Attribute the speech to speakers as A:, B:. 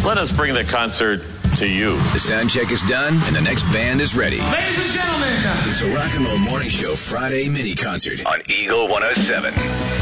A: let us bring the concert to you.
B: The sound check is done, and the next band is ready.
C: Ladies and gentlemen,
B: It's a Rock and Roll Morning Show Friday mini concert on Eagle 107.